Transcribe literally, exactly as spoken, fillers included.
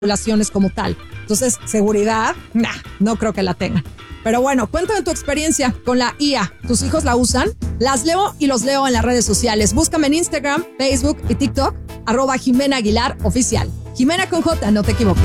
regulaciones como tal. Entonces, seguridad, nah, no creo que la tengan. Pero bueno, cuéntame tu experiencia con la I A. ¿Tus hijos la usan? Las leo y los leo en las redes sociales. Búscame en Instagram, Facebook y TikTok, arroba Jimena Aguilar Oficial. Jimena con J, no te equivoques.